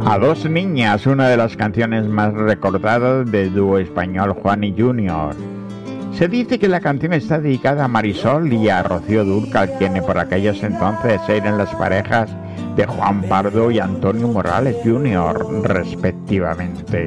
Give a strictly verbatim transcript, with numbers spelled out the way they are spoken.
A dos niñas, una de las canciones más recordadas del dúo español Juan y Junior. Se dice que la canción está dedicada a Marisol y a Rocío Dúrcal, quienes por aquellos entonces eran las parejas de Juan Pardo y Antonio Morales junior, respectivamente.